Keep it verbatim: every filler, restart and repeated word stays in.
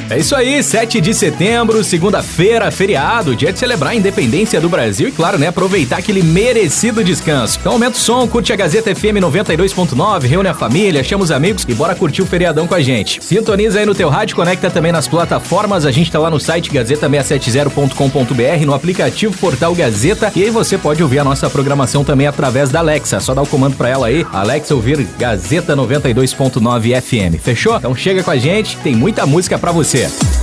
É isso aí, sete de setembro, segunda-feira, feriado, dia de celebrar a independência do Brasil e, claro, né, aproveitar aquele merecido descanso. Então aumenta o som, curte a Gazeta F M noventa e dois ponto nove, reúne a família, chama os amigos e bora curtir o feriadão com a gente. Sintoniza aí no teu rádio, conecta também nas plataformas, a gente tá lá no site gazeta seiscentos e setenta ponto com ponto b r, no aplicativo Portal Gazeta, e aí você pode ouvir a nossa programação também através da Alexa, só dá o comando pra ela aí, Alexa, ouvir Gazeta noventa e dois ponto nove F M, fechou? Então chega com a gente, tem muita música pra você.